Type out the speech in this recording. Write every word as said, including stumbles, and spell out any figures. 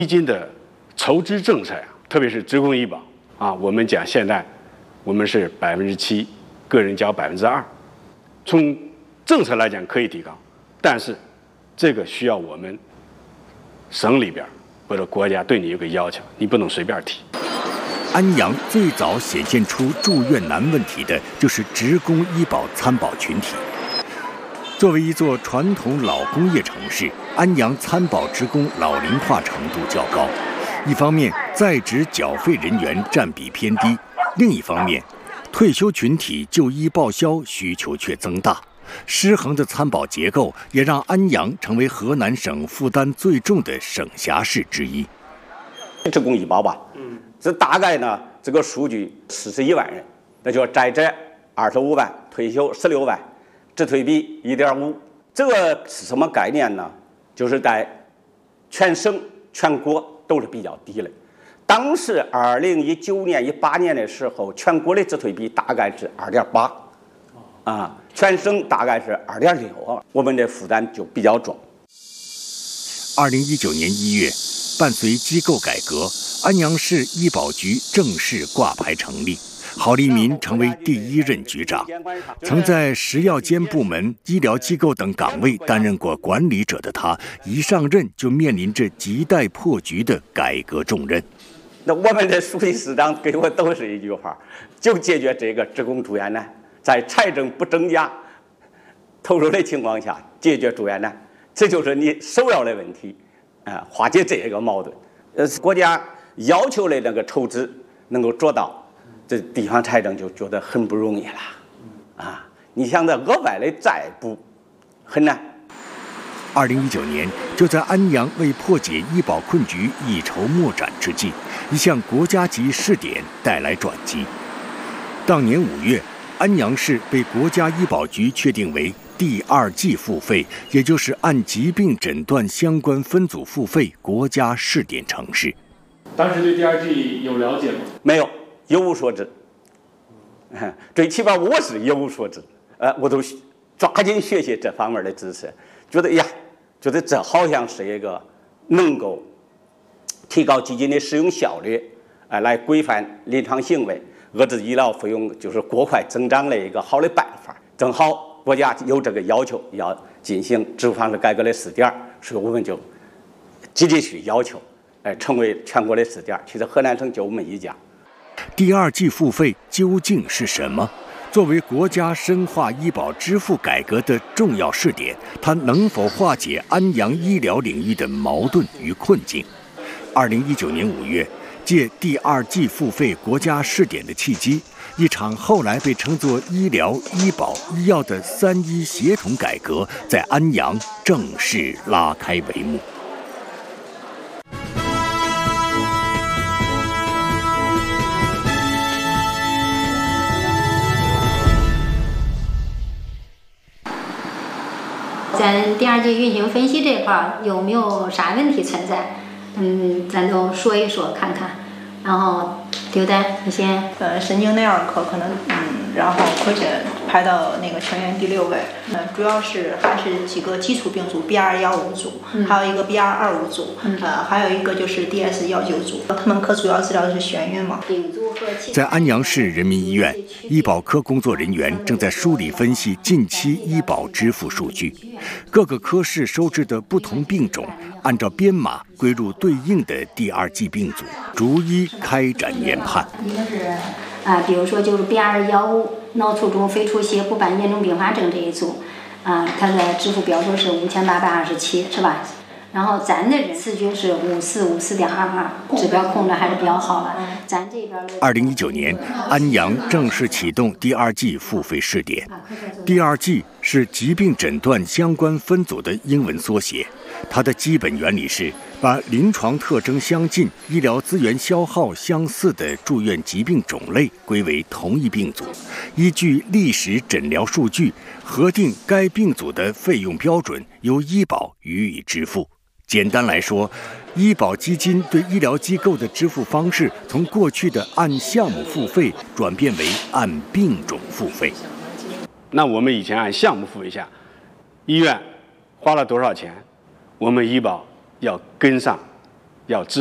基金的筹资政策呀，特别是职工医保啊，我们讲现在我们是百分之七，个人交百分之二，从政策来讲可以提高，但是这个需要我们省里边或者国家对你有个要求，你不能随便提。 安阳最早显现出住院难问题的就是职工医保参保群体。作为一座传统老工业城市，安阳参保职工老龄化程度较高。一方面，在职缴费人员占比偏低；另一方面，退休群体就医报销需求却增大。失衡的参保结构也让安阳成为河南省负担最重的省辖市之一。 职工医保吧，嗯，这大概呢，这个数据四十一万人，那就在职二十五万，退休十六万。自退比一点五，这个是什么概念呢？就是在全省、全国都是比较低的。当时二零一九年、一八年的时候，全国的自退比大概是二点八，啊，全省大概是二点六，我们的负担就比较重。 二零一九年一月，伴随机构改革，安阳市医保局正式挂牌成立。郝立民成为第一任局长，曾在食药监部门、医疗机构等岗位担任过管理者的他，一上任就面临着亟待破局的改革重任。 那我们的书记市长给我都是一句话，就解决这个职工住院难，在财政不增加投入的情况下解决住院难，这就是你首要的问题，啊、呃，化解这个矛盾。呃，国家要求的那个筹资能够做到。这地方财政就觉得很不容易了，啊！你想在额外的再补，很难。 二零一九年，就在安阳为破解医保困局一筹莫展之际，一项国家级试点带来转机。当年五月，安阳市被国家医保局确定为第二季付费，也就是按疾病诊断相关分组付费国家试点城市。 当时对第二季有了解吗？ 没有。一无所知，最起码我是一无所知，呃，我都抓紧学习这方面的知识，觉得呀，觉得这好像是一个能够提高基金的使用效率，呃，来规范临床行为、遏制医疗费用就是过快增长的一个好的办法。正好国家有这个要求，要进行支付方式改革的试点，所以我们就积极去要求，哎、呃，成为全国的试点。其实河南省就我们一家。 第二季付费究竟是什么？作为国家深化医保支付改革的重要试点，它能否化解安阳医疗领域的矛盾与困境？二零一九年五月，借第二季付费国家试点的契机，一场后来被称作医疗、医保、医药的三医协同改革，在安阳正式拉开帷幕。 咱第二季运行分析这块儿有没有啥问题存在？嗯，咱都说一说看看。然后刘丹，你先。 呃，神经内耳科可能嗯，然后科诊排到那个全院第六位。嗯、呃，主要是还是几个基础病组 B 二幺五组，嗯、还有一个 B 二二五组，嗯、呃，还有一个就是 D S 幺九组。他们科主要治疗的是眩晕嘛。 在安阳市人民医院，医保科工作人员正在梳理分析近期医保支付数据，各个科室收治的不同病种，按照编码归入对应的第二季病组，逐一开展研判。 一个是啊，比如说就是 B 二幺五脑卒中非出血不伴严重并发症这一组，啊，它的支付标准是五千八百二十七，是吧？然后咱的次均是五四五四点二二，指标控制还是比较好的。咱这边的。 二零一九年，安阳正式启动第二季付费试点。第二季是疾病诊断相关分组的英文缩写，它的基本原理是把临床特征相近、医疗资源消耗相似的住院疾病种类归为同一病组，依据历史诊疗数据核定该病组的费用标准，由医保予以支付。简单来说，医保基金对医疗机构的支付方式从过去的按项目付费转变为按病种付费。 那我们以前按项目付一下，医院花了多少钱，我们医保要跟上要知。